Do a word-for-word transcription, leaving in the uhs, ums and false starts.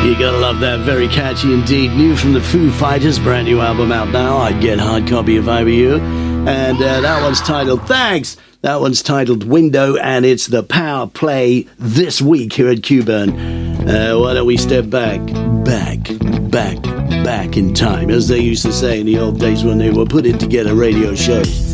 You gotta love that, very catchy indeed. New from the Foo Fighters, brand new album out now. I'd get a hard copy if I were you. And uh, that one's titled Thanks. That one's titled Window, and it's the Power Play this week here at Q-Burn. Uh, why don't we step back, back, back, back in time, as they used to say in the old days when they were putting together radio shows.